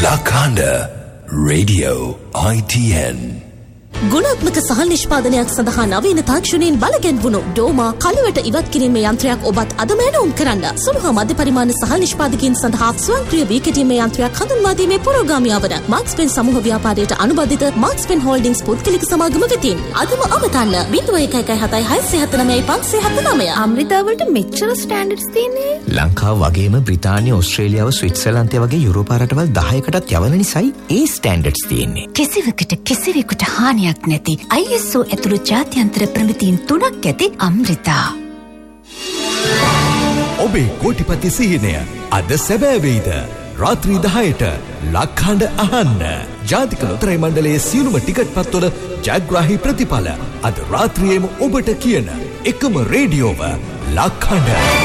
Lakanda Radio ITN ගුණාත්මක සහල් නිෂ්පාදනයක් සඳහා නවීන තාක්ෂණයෙන් බලගැන්වුණු ඩෝමා කළුවට ඉවත් කිරීමේ යන්ත්‍රයක් ඔබත් අදම ඇනවුම් කරන්න. සුළු හා මධ්‍ය පරිමාණ සහල් නිෂ්පාදකයන් සඳහා ස්වයංක්‍රීය වී කෙටීමේ යන්ත්‍රයක් හඳුන්වා දීමේ පුරෝගාමියා වන මාක්ස් පෙන් සමූහ ව්‍යාපාරයට අනුබද්ධිත මාක්ස් පෙන් හෝල්ඩින්ග්ස් පුද්ගලික සමාගම වෙතින් අදම අවතන්න 01176579. අමෘතාවලට මෙච්චර ස්ටෑන්ඩඩ්ස් තියෙන්නේ. ලංකාව වගේම බ්‍රිතාන්‍ය, ඕස්ට්‍රේලියාව, ස්විට්සර්ලන්තය වගේ යුරෝපා රටවල් 10කටත් යවන නිසායි ඒ ස්ටෑන්ඩඩ්ස් තියෙන්නේ. කිසිවකට කිසිවෙකුට හානියක් නැති ISO ඇතුළු ජාත්‍යන්තර ප්‍රමිතීන් 3ක් ඇති අමෘතා. ඔබේ කෝටිපති සිහිනය අද සැබෑ වෙයිද? රාත්‍රී 10ට ලක්හඬ අහන්න. ජාතික ලොතරැයි මණ්ඩලයේ සියලුම ටිකට් පත්වල ජයග්‍රාහී ප්‍රතිඵල අද රාත්‍රියේම ඔබට කියන එකම රේඩියෝව ලක්හඬ.